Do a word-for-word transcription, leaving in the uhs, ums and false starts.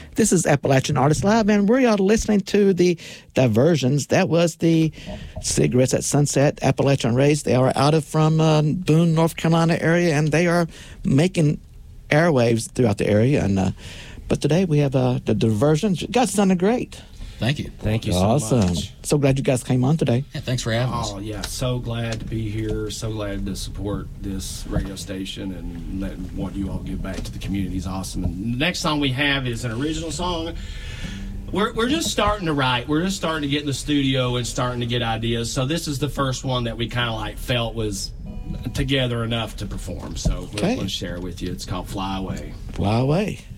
This is Appalachian Artists Live, and we are listening to the Diversions. That was the Cigarettes at Sunset, Appalachian Rays. They are out of from uh, Boone, North Carolina area, and they are making airwaves throughout the area. And uh, but today we have uh, the Diversions. You guys sounded great. Thank you. Thank you so awesome. much. So glad you guys came on today. Yeah, thanks for having us. Oh, yeah. So glad to be here. So glad to support this radio station and let what you all give back to the community is awesome. And the next song we have is an original song. We're, we're just starting to write. We're just starting to get in the studio and starting to get ideas. So this is the first one that we kind of like felt was together enough to perform. So okay. we're going to share it with you. It's called Fly Away. Fly Away.